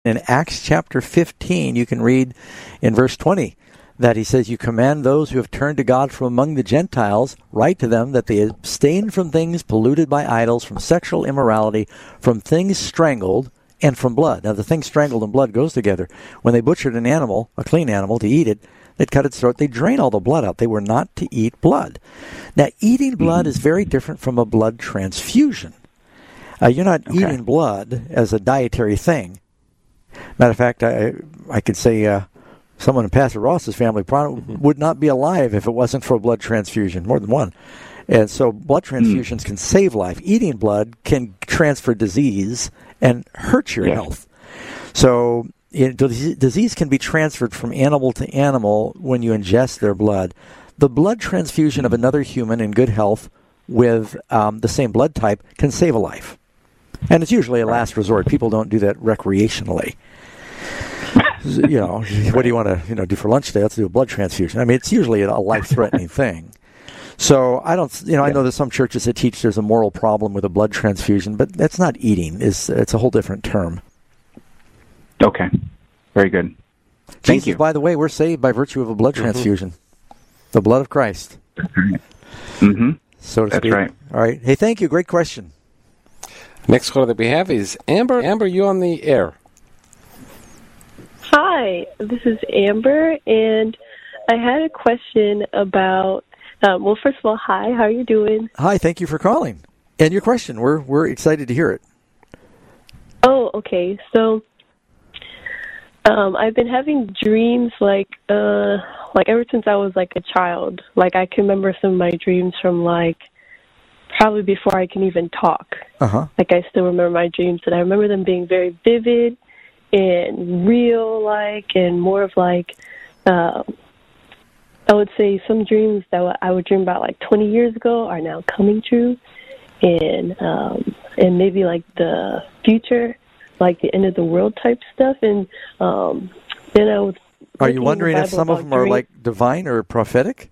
In Acts chapter 15, you can read in verse 20 that he says, you command those who have turned to God from among the Gentiles, write to them that they abstain from things polluted by idols, from sexual immorality, from things strangled, and from blood. Now, the thing strangled and blood goes together. When they butchered an animal, a clean animal, to eat it, they'd cut its throat. They'd drain all the blood out. They were not to eat blood. Now, eating blood is very different from a blood transfusion. You're not eating blood as a dietary thing. Matter of fact, I could say someone in Pastor Ross's family probably would not be alive if it wasn't for a blood transfusion, more than one. And so blood transfusions can save life. Eating blood can transfer disease and hurt your health. So disease can be transferred from animal to animal when you ingest their blood. The blood transfusion of another human in good health with the same blood type can save a life. And it's usually a last resort. People don't do that recreationally. What do you want to do for lunch today? Let's do a blood transfusion. I mean, it's usually a life-threatening thing. So I don't, I know there's some churches that teach there's a moral problem with a blood transfusion, but that's not eating. It's a whole different term. Okay. Very good. Thank you. By the way, we're saved by virtue of a blood transfusion. The blood of Christ. Mm-hmm. So to speak. That's right. All right. Hey, thank you. Great question. Next caller that we have is Amber. Amber, you on the air. Hi, this is Amber, and I had a question about, first of all, hi, how are you doing? Hi, thank you for calling. And your question, we're excited to hear it. Oh, okay. So, I've been having dreams like ever since I was like a child. Like I can remember some of my dreams from probably before I can even talk. Uh-huh. Like I still remember my dreams, and I remember them being very vivid and real, and more of I would say some dreams that I would dream about 20 years ago are now coming true, and maybe the future, the end of the world type stuff, and then I was. Are you wondering if some of them are divine or prophetic?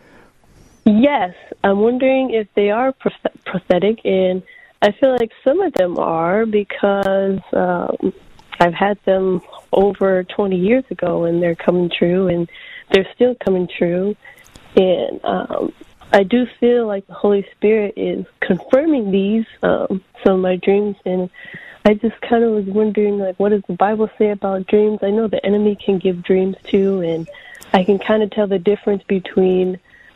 Yes, I'm wondering if they are prophetic, and I feel like some of them are because I've had them over 20 years ago, and they're coming true, and they're still coming true. And I do feel like the Holy Spirit is confirming these, some of my dreams, and I just kind of was wondering, what does the Bible say about dreams? I know the enemy can give dreams too, and I can kind of tell the difference between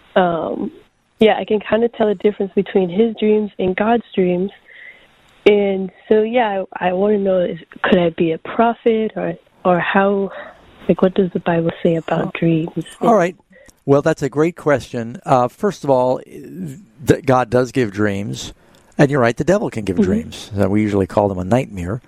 I can kind of tell the difference between his dreams and God's dreams. And so, I want to know, could I be a prophet or how, what does the Bible say about dreams? All right. Well, that's a great question. First of all, God does give dreams. And you're right, the devil can give dreams. We usually call them a nightmare.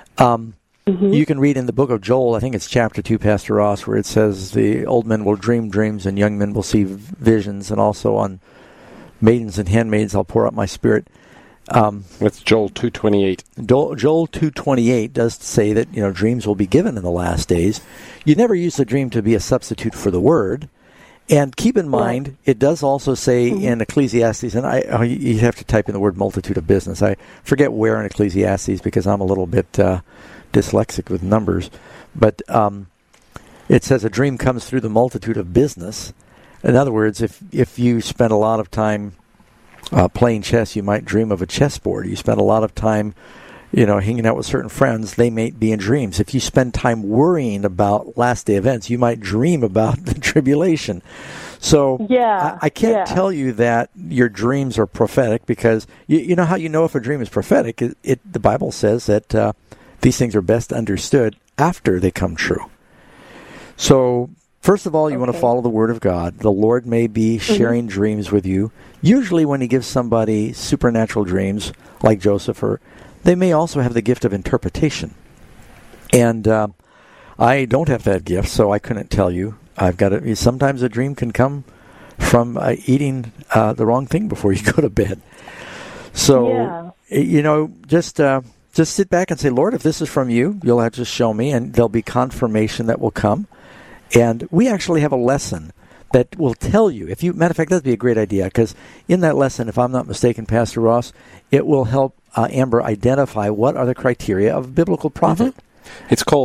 You can read in the book of Joel, I think it's chapter 2, Pastor Ross, where it says the old men will dream dreams and young men will see visions, and also on maidens and handmaids I'll pour out my spirit. That's Joel 2:28. Joel 2:28 does say that dreams will be given in the last days. You never use the dream to be a substitute for the word. And keep in mind, it does also say in Ecclesiastes, and you have to type in the word multitude of business. I forget where in Ecclesiastes because I'm a little bit dyslexic with numbers. But it says a dream comes through the multitude of business. In other words, if you spend a lot of time playing chess, you might dream of a chessboard. You spend a lot of time hanging out with certain friends, they may be in dreams. If you spend time worrying about last day events, you might dream about the tribulation. So I can't tell you that your dreams are prophetic because you know how you know if a dream is prophetic? The Bible says that these things are best understood after they come true. So first of all, you want to follow the Word of God. The Lord may be sharing dreams with you. Usually when he gives somebody supernatural dreams, like Joseph, they may also have the gift of interpretation. And I don't have that gift, so I couldn't tell you. Sometimes a dream can come from eating the wrong thing before you go to bed. So, just sit back and say, Lord, if this is from you, you'll have to show me, and there'll be confirmation that will come. And we actually have a lesson that will tell you. Matter of fact, that'd be a great idea, because in that lesson, if I'm not mistaken, Pastor Ross, it will help Amber identify what are the criteria of a biblical prophet. It's cold